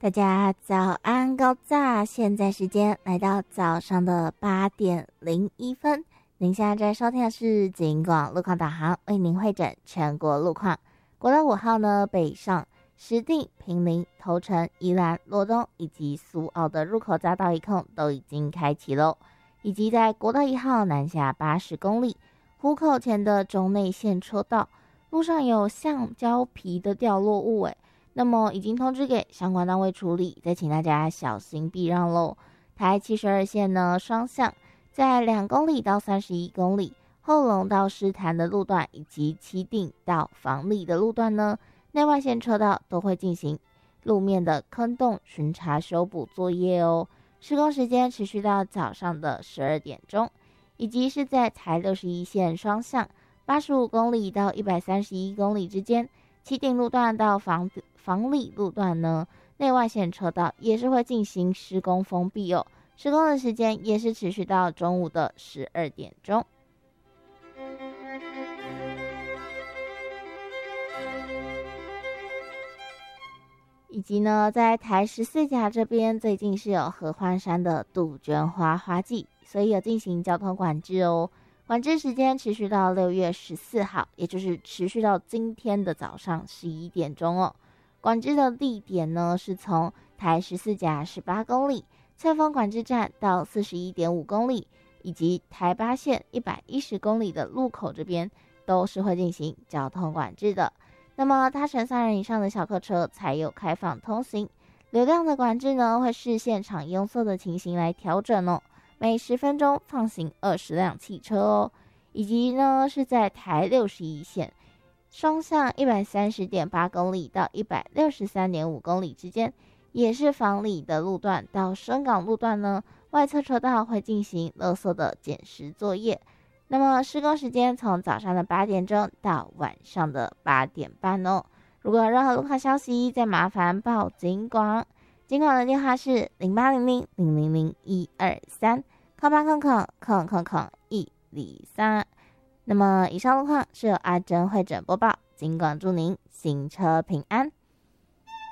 大家早安高炸，现在时间来到早上的8:01。您现在在收听的是警广路况导航，为您会诊全国路况。国道5号呢，北上石碇、坪林、头城、宜兰、罗东以及苏澳的入口匝道一控都已经开启喽，以及在国道1号南下80公里，湖口前的中内线车道路上有橡胶皮的掉落物那么已经通知给相关单位处理，再请大家小心避让喽。台72线呢，双向在2公里到31公里，后龙到狮潭的路段以及旗顶到房里的路段呢，内外线车道都会进行路面的坑洞巡查修补作业哦。施工时间持续到早上的12点钟，以及是在台61线双向85公里到131公里之间，旗顶路段到房里路段呢，内外线车道也是会进行施工封闭哦。施工的时间也是持续到中午的12点钟。以及呢，在台14甲这边最近是有合欢山的杜鹃花花季，所以有进行交通管制哦。管制时间持续到6月14号，也就是持续到今天的早上11点钟哦。管制的地点呢，是从台14甲18公里翠峰管制站到41.5公里，以及台8线110公里的路口这边都是会进行交通管制的。那么搭乘3人以上的小客车才有开放通行，流量的管制呢会视现场拥塞的情形来调整哦。每10分钟放行20辆汽车哦，以及呢是在台61线双向130.8公里到163.5公里之间，也是房里的路段到深港路段呢，外侧车道会进行垃圾的捡拾作业。那么施工时间从早上的8点钟到晚上的8点半哦。如果有任何路况消息，再麻烦报警广。警广的电话是0800000123，空8空空空空空123。那么以上路况是由阿珍会诊播报，警广祝您行车平安。